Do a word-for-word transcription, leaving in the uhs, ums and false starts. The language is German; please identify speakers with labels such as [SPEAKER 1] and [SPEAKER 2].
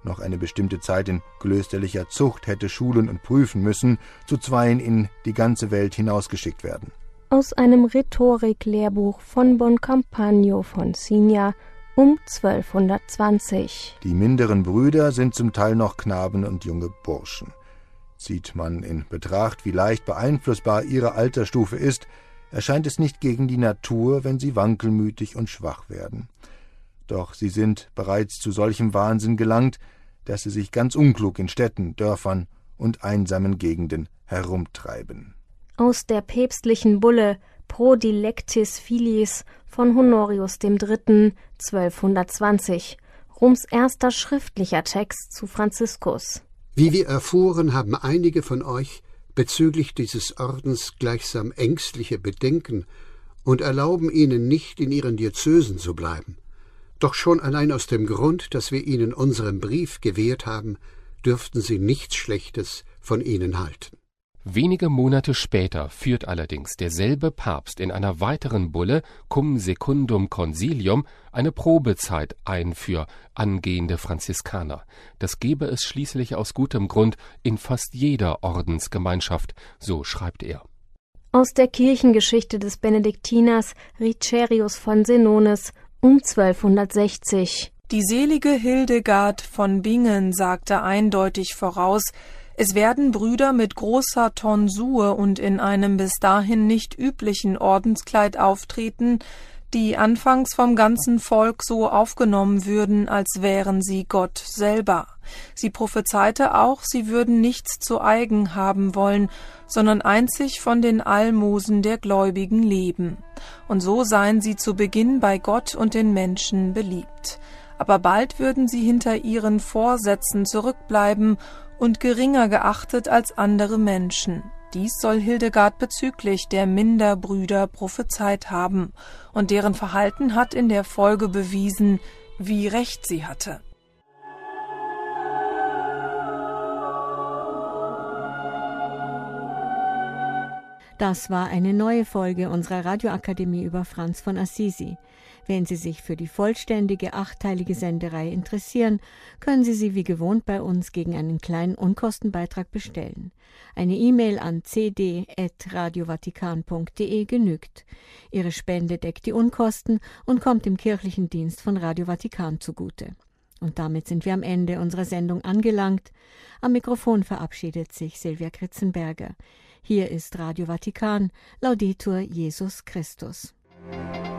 [SPEAKER 1] noch eine bestimmte Zeit in klösterlicher Zucht hätte schulen und prüfen müssen, zuweilen in die ganze Welt hinausgeschickt werden.
[SPEAKER 2] Aus einem Rhetorik-Lehrbuch von Boncampagno von Signa um zwölfhundertzwanzig.
[SPEAKER 1] Die minderen Brüder sind zum Teil noch Knaben und junge Burschen. Zieht man in Betracht, wie leicht beeinflussbar ihre Altersstufe ist, erscheint es nicht gegen die Natur, wenn sie wankelmütig und schwach werden. Doch sie sind bereits zu solchem Wahnsinn gelangt, dass sie sich ganz unklug in Städten, Dörfern und einsamen Gegenden herumtreiben.
[SPEAKER 2] Aus der päpstlichen Bulle Pro Dilectis Filiis von Honorius der Dritte zwölfhundertzwanzig, Roms erster schriftlicher Text zu Franziskus.
[SPEAKER 3] Wie wir erfuhren, haben einige von euch bezüglich dieses Ordens gleichsam ängstliche Bedenken und erlauben ihnen nicht, in ihren Diözesen zu bleiben. Doch schon allein aus dem Grund, dass wir ihnen unseren Brief gewährt haben, dürften sie nichts Schlechtes von ihnen halten.
[SPEAKER 4] Wenige Monate später führt allerdings derselbe Papst in einer weiteren Bulle Cum Secundum Consilium eine Probezeit ein für angehende Franziskaner. Das gebe es schließlich aus gutem Grund in fast jeder Ordensgemeinschaft, so schreibt er.
[SPEAKER 2] Aus der Kirchengeschichte des Benediktiners Richerius von Senones um zwölfhundertsechzig.
[SPEAKER 5] Die selige Hildegard von Bingen sagte eindeutig voraus, es werden Brüder mit großer Tonsur und in einem bis dahin nicht üblichen Ordenskleid auftreten, die anfangs vom ganzen Volk so aufgenommen würden, als wären sie Gott selber. Sie prophezeite auch, sie würden nichts zu eigen haben wollen, sondern einzig von den Almosen der Gläubigen leben. Und so seien sie zu Beginn bei Gott und den Menschen beliebt. Aber bald würden sie hinter ihren Vorsätzen zurückbleiben und geringer geachtet als andere Menschen. Dies soll Hildegard bezüglich der Minderbrüder prophezeit haben, und deren Verhalten hat in der Folge bewiesen, wie recht sie hatte.
[SPEAKER 6] Das war eine neue Folge unserer Radioakademie über Franz von Assisi. Wenn Sie sich für die vollständige achtteilige Sendereihe interessieren, können Sie sie wie gewohnt bei uns gegen einen kleinen Unkostenbeitrag bestellen. Eine E-Mail an c d at radiovatikan punkt d e genügt. Ihre Spende deckt die Unkosten und kommt dem kirchlichen Dienst von Radio Vatikan zugute. Und damit sind wir am Ende unserer Sendung angelangt. Am Mikrofon verabschiedet sich Silvia Kritzenberger. Hier ist Radio Vatikan, Laudetur Jesus Christus.